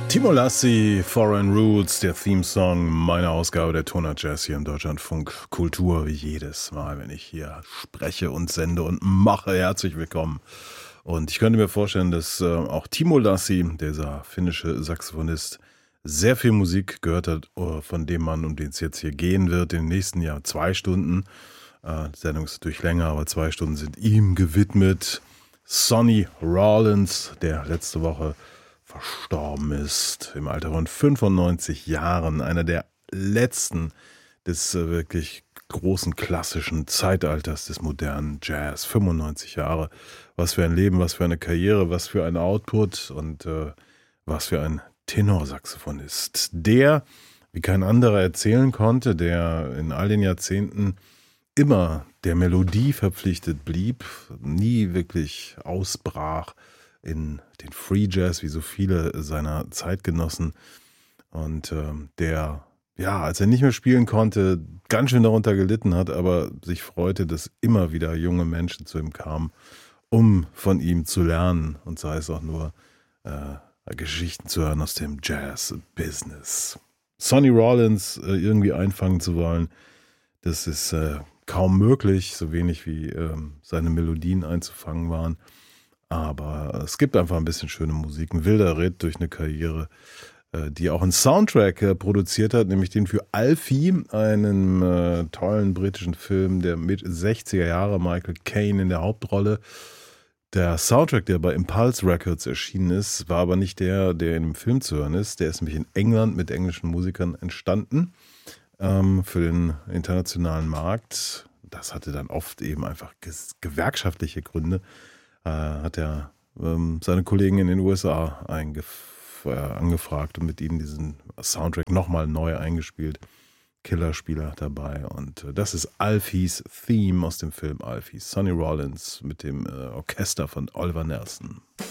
Timo Lassi, Foreign Roots, der Theme-Song meiner Ausgabe der Tonart Jazz hier im Deutschlandfunk Kultur, wie jedes Mal, wenn ich hier spreche und sende und mache. Herzlich willkommen. Und ich könnte mir vorstellen, dass auch Timo Lassi, dieser finnische Saxophonist, sehr viel Musik gehört hat von dem Mann, um den es jetzt hier gehen wird, im nächsten Jahr 2 Stunden. Die Sendung ist natürlich länger, aber 2 Stunden sind ihm gewidmet. Sonny Rollins, der letzte Woche verstorben ist, im Alter von 95 Jahren, einer der letzten des wirklich großen klassischen Zeitalters des modernen Jazz. 95 Jahre, was für ein Leben, was für eine Karriere, was für ein Output und was für ein Tenorsaxophonist, der, wie kein anderer erzählen konnte, der in all den Jahrzehnten immer der Melodie verpflichtet blieb, nie wirklich ausbrach in den Free Jazz, wie so viele seiner Zeitgenossen. Und der, ja, als er nicht mehr spielen konnte, ganz schön darunter gelitten hat, aber sich freute, dass immer wieder junge Menschen zu ihm kamen, um von ihm zu lernen. Und sei es auch nur Geschichten zu hören aus dem Jazz-Business. Sonny Rollins irgendwie einfangen zu wollen, das ist kaum möglich, so wenig wie seine Melodien einzufangen waren. Aber es gibt einfach ein bisschen schöne Musik, ein wilder Ritt durch eine Karriere, die auch einen Soundtrack produziert hat, nämlich den für Alfie, einen tollen britischen Film der mit 60er Jahre, Michael Caine in der Hauptrolle. Der Soundtrack, der bei Impulse Records erschienen ist, war aber nicht der in dem Film zu hören ist. Der ist nämlich in England mit englischen Musikern entstanden für den internationalen Markt. Das hatte dann oft eben einfach gewerkschaftliche Gründe. Hat er seine Kollegen in den USA angefragt und mit ihnen diesen Soundtrack nochmal neu eingespielt. Killerspieler dabei. Und das ist Alfies Theme aus dem Film Alfie. Sonny Rollins mit dem Orchester von Oliver Nelson.